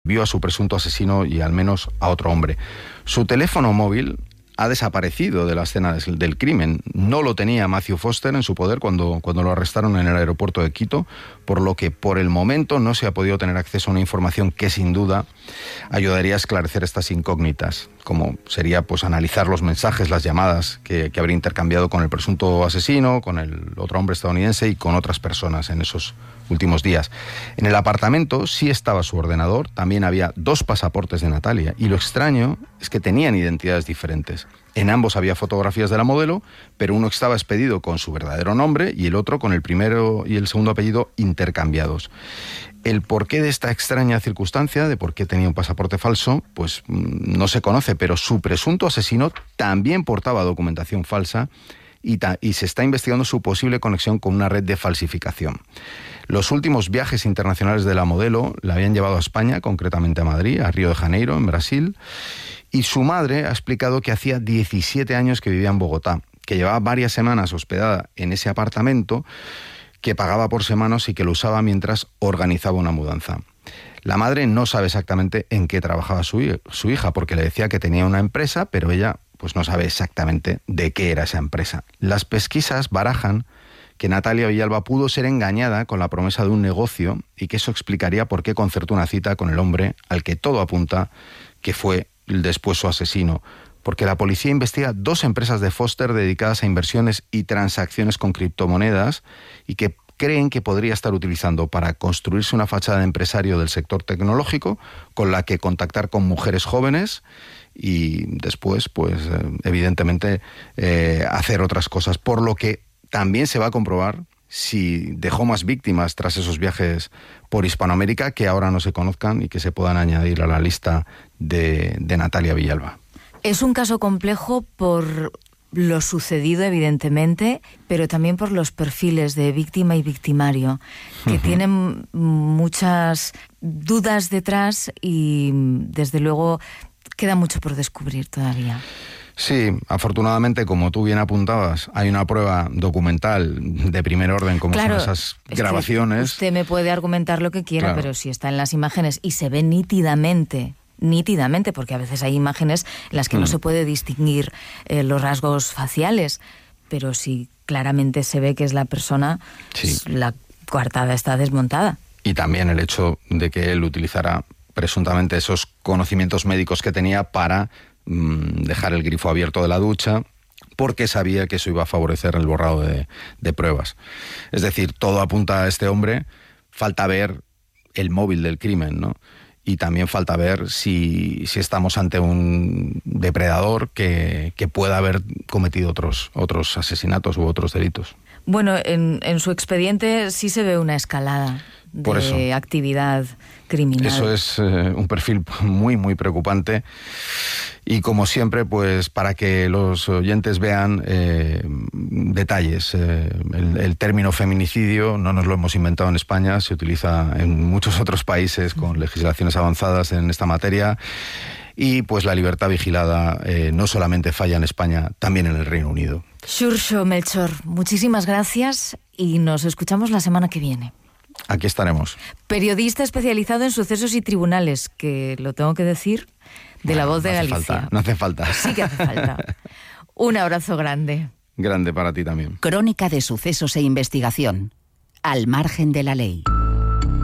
vio a su presunto asesino y al menos a otro hombre. Su teléfono móvil ha desaparecido de la escena del crimen. No lo tenía Matthew Foster en su poder cuando lo arrestaron en el aeropuerto de Quito, por lo que por el momento no se ha podido tener acceso a una información que sin duda ayudaría a esclarecer estas incógnitas, como sería pues analizar los mensajes, las llamadas que habría intercambiado con el presunto asesino, con el otro hombre estadounidense y con otras personas en esos últimos días. En el apartamento sí estaba su ordenador, también había 2 pasaportes de Natalia, y lo extraño es que tenían identidades diferentes. En ambos había fotografías de la modelo, pero uno estaba expedido con su verdadero nombre y el otro con el primero y el segundo apellido intercambiados. El porqué de esta extraña circunstancia, de por qué tenía un pasaporte falso, pues no se conoce, pero su presunto asesino también portaba documentación falsa y se está investigando su posible conexión con una red de falsificación. Los últimos viajes internacionales de la modelo la habían llevado a España, concretamente a Madrid, a Río de Janeiro, en Brasil, y su madre ha explicado que hacía 17 años que vivía en Bogotá, que llevaba varias semanas hospedada en ese apartamento, que pagaba por semanas y que lo usaba mientras organizaba una mudanza. La madre no sabe exactamente en qué trabajaba su hija, porque le decía que tenía una empresa, pero ella pues no sabe exactamente de qué era esa empresa. Las pesquisas barajan que Natalia Villalba pudo ser engañada con la promesa de un negocio y que eso explicaría por qué concertó una cita con el hombre al que todo apunta que fue después su asesino, porque la policía investiga 2 empresas de Foster dedicadas a inversiones y transacciones con criptomonedas y que creen que podría estar utilizando para construirse una fachada de empresario del sector tecnológico con la que contactar con mujeres jóvenes y después, pues, evidentemente, hacer otras cosas, por lo que también se va a comprobar si dejó más víctimas tras esos viajes por Hispanoamérica que ahora no se conozcan y que se puedan añadir a la lista de Natalia Villalba. Es un caso complejo por lo sucedido, evidentemente, pero también por los perfiles de víctima y victimario, que tienen muchas dudas detrás y, desde luego, queda mucho por descubrir todavía. Sí, afortunadamente, como tú bien apuntabas, hay una prueba documental de primer orden, como son esas grabaciones. Usted me puede argumentar lo que quiera, pero si está en las imágenes y se ve nítidamente, porque a veces hay imágenes en las que no se puede distinguir los rasgos faciales, pero si claramente se ve que es la persona, pues la coartada está desmontada. Y también el hecho de que él utilizara presuntamente esos conocimientos médicos que tenía para dejar el grifo abierto de la ducha, porque sabía que eso iba a favorecer el borrado de pruebas. Es decir, todo apunta a este hombre. Falta ver el móvil del crimen, ¿no? Y también falta ver si estamos ante un depredador que pueda haber cometido otros asesinatos u otros delitos. Bueno, en su expediente sí se ve una escalada de actividad criminal. Eso es un perfil muy, muy preocupante. Y como siempre, pues para que los oyentes vean detalles, el término feminicidio no nos lo hemos inventado en España, se utiliza en muchos otros países con legislaciones avanzadas en esta materia. Y pues la libertad vigilada no solamente falla en España, también en el Reino Unido. Xurxo Melchor, muchísimas gracias y nos escuchamos la semana que viene. Aquí estaremos. Periodista especializado en sucesos y tribunales, que lo tengo que decir, de La Voz de Galicia. No hace falta. Sí que hace falta. Un abrazo grande. Grande para ti también. Crónica de sucesos e investigación. Al margen de la ley.